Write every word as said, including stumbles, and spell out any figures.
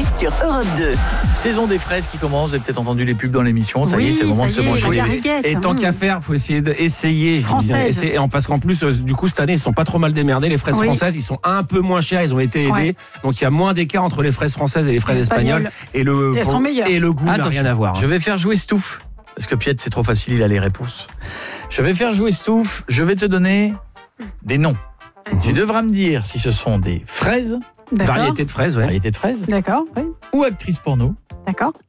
sur Europe deux. Saison des fraises qui commence, vous avez peut-être entendu les pubs dans l'émission, ça oui, y est, c'est le moment de se manger les les... Et tant mmh. qu'à faire, il faut essayer d'essayer. Françaises. Essayer, parce qu'en plus, du coup, cette année, ils sont pas trop mal démerdés. Les fraises oui. françaises, ils sont un peu moins chères, ils ont été aidés. Ouais. Donc il y a moins d'écart entre les fraises françaises et les fraises espagnoles. Et le, et elles sont meilleures. Et le goût Attention, n'a rien à voir. Je vais faire jouer Stouff, parce que Piet, c'est trop facile, il a les réponses. Je vais faire jouer Stouff, je vais te donner des noms. Mmh. Tu devras me dire si ce sont des fraises, D'accord. variété de fraises, ouais. variété de fraises, D'accord, oui. ou actrices porno, D'accord.